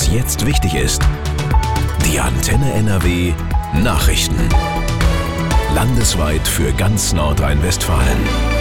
was jetzt wichtig ist. Die Antenne NRW Nachrichten. Landesweit für ganz Nordrhein-Westfalen.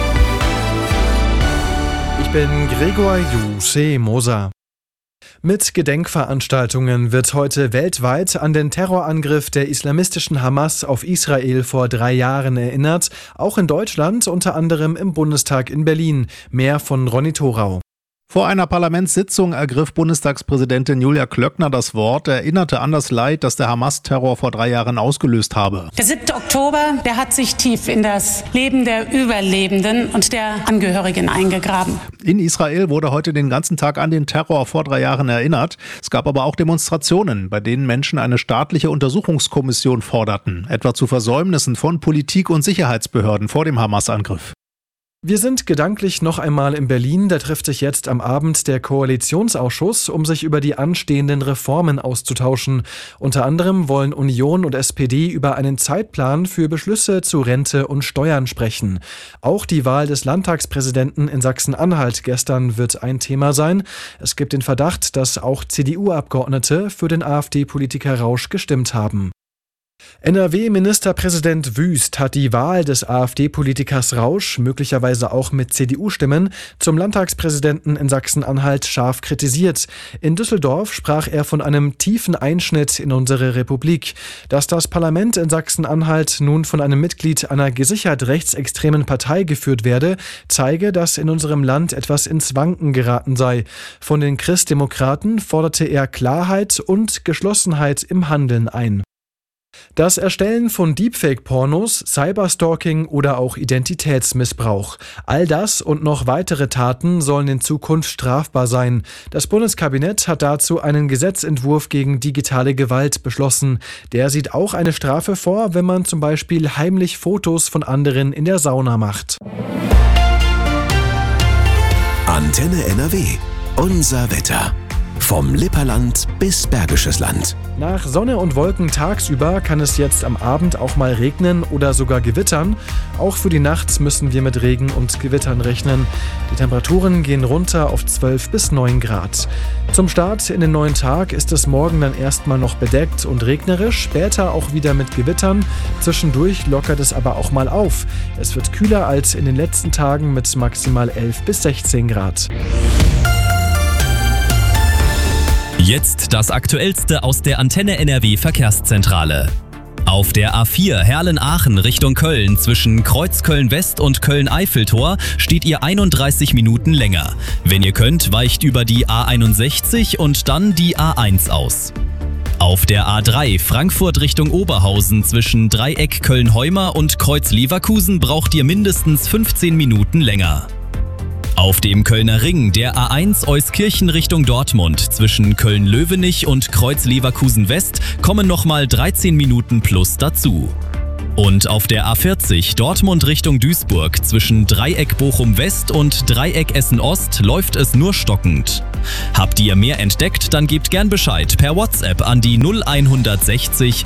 Ich bin Gregor Moser. Mit Gedenkveranstaltungen wird heute weltweit an den Terrorangriff der islamistischen Hamas auf Israel vor 3 Jahren erinnert, auch in Deutschland, unter anderem im Bundestag in Berlin. Mehr von Ronny Thorau. Vor einer Parlamentssitzung ergriff Bundestagspräsidentin Julia Klöckner das Wort, erinnerte an das Leid, das der Hamas-Terror vor 3 Jahren ausgelöst habe. Der 7. Oktober, der hat sich tief in das Leben der Überlebenden und der Angehörigen eingegraben. In Israel wurde heute den ganzen Tag an den Terror vor 3 Jahren erinnert. Es gab aber auch Demonstrationen, bei denen Menschen eine staatliche Untersuchungskommission forderten, etwa zu Versäumnissen von Politik und Sicherheitsbehörden vor dem Hamas-Angriff. Wir sind gedanklich noch einmal in Berlin. Da trifft sich jetzt am Abend der Koalitionsausschuss, um sich über die anstehenden Reformen auszutauschen. Unter anderem wollen Union und SPD über einen Zeitplan für Beschlüsse zu Rente und Steuern sprechen. Auch die Wahl des Landtagspräsidenten in Sachsen-Anhalt gestern wird ein Thema sein. Es gibt den Verdacht, dass auch CDU-Abgeordnete für den AfD-Politiker Rausch gestimmt haben. NRW-Ministerpräsident Wüst hat die Wahl des AfD-Politikers Rausch, möglicherweise auch mit CDU-Stimmen, zum Landtagspräsidenten in Sachsen-Anhalt scharf kritisiert. In Düsseldorf sprach er von einem tiefen Einschnitt in unsere Republik. Dass das Parlament in Sachsen-Anhalt nun von einem Mitglied einer gesichert rechtsextremen Partei geführt werde, zeige, dass in unserem Land etwas ins Wanken geraten sei. Von den Christdemokraten forderte er Klarheit und Geschlossenheit im Handeln ein. Das Erstellen von Deepfake-Pornos, Cyberstalking oder auch Identitätsmissbrauch. All das und noch weitere Taten sollen in Zukunft strafbar sein. Das Bundeskabinett hat dazu einen Gesetzentwurf gegen digitale Gewalt beschlossen. Der sieht auch eine Strafe vor, wenn man zum Beispiel heimlich Fotos von anderen in der Sauna macht. Antenne NRW. Unser Wetter. Vom Lipperland bis Bergisches Land. Nach Sonne und Wolken tagsüber kann es jetzt am Abend auch mal regnen oder sogar gewittern. Auch für die Nacht müssen wir mit Regen und Gewittern rechnen. Die Temperaturen gehen runter auf 12 bis 9 Grad. Zum Start in den neuen Tag ist es morgen dann erstmal noch bedeckt und regnerisch, später auch wieder mit Gewittern. Zwischendurch lockert es aber auch mal auf. Es wird kühler als in den letzten Tagen mit maximal 11 bis 16 Grad. Jetzt das Aktuellste aus der Antenne NRW Verkehrszentrale. Auf der A4 Herlen-Aachen Richtung Köln zwischen Kreuzköln-West und Köln-Eiffeltor steht ihr 31 Minuten länger. Wenn ihr könnt, weicht über die A61 und dann die A1 aus. Auf der A3 Frankfurt Richtung Oberhausen zwischen Dreieck Köln-Heumer und Kreuz Leverkusen braucht ihr mindestens 15 Minuten länger. Auf dem Kölner Ring der A1 Euskirchen Richtung Dortmund zwischen Köln-Löwenich und Kreuz Leverkusen West kommen nochmal 13 Minuten plus dazu. Und auf der A40 Dortmund Richtung Duisburg zwischen Dreieck Bochum West und Dreieck Essen Ost läuft es nur stockend. Habt ihr mehr entdeckt, dann gebt gern Bescheid per WhatsApp an die 0160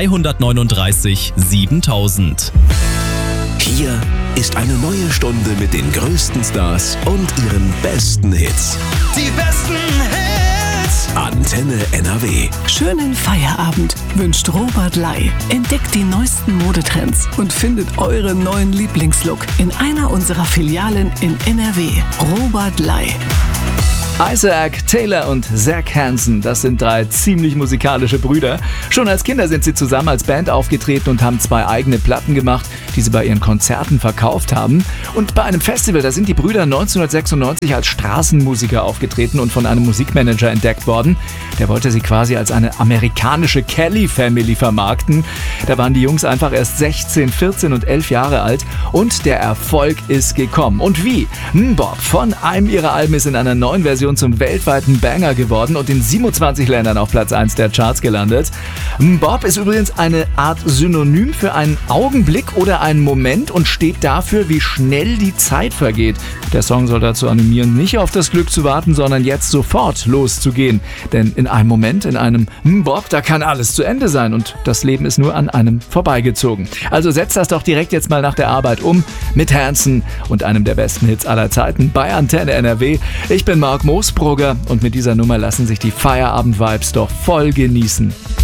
339 7000. Hier ist eine neue Stunde mit den größten Stars und ihren besten Hits. Die besten Hits. Antenne NRW. Schönen Feierabend wünscht Robert Ley. Entdeckt die neuesten Modetrends und findet euren neuen Lieblingslook in einer unserer Filialen in NRW. Robert Ley. Isaac, Taylor und Zach Hansen, das sind 3 ziemlich musikalische Brüder. Schon als Kinder sind sie zusammen als Band aufgetreten und haben 2 eigene Platten gemacht, die sie bei ihren Konzerten verkauft haben. Und bei einem Festival, da sind die Brüder 1996 als Straßenmusiker aufgetreten und von einem Musikmanager entdeckt worden. Der wollte sie quasi als eine amerikanische Kelly Family vermarkten. Da waren die Jungs einfach erst 16, 14 und 11 Jahre alt und der Erfolg ist gekommen. Und wie? Bob von einem ihrer Alben ist in einer neuen Version zum weltweiten Banger geworden und in 27 Ländern auf Platz 1 der Charts gelandet. Bob ist übrigens eine Art Synonym für einen Augenblick oder einen Moment und steht dafür, wie schnell die Zeit vergeht. Der Song soll dazu animieren, nicht auf das Glück zu warten, sondern jetzt sofort loszugehen. Denn in einem Moment, in einem Bob, da kann alles zu Ende sein und das Leben ist nur an einem vorbeigezogen. Also setzt das doch direkt jetzt mal nach der Arbeit um mit Hanson und einem der besten Hits aller Zeiten bei Antenne NRW. Ich bin Marc Moser. Großbrugger und mit dieser Nummer lassen sich die Feierabend-Vibes doch voll genießen.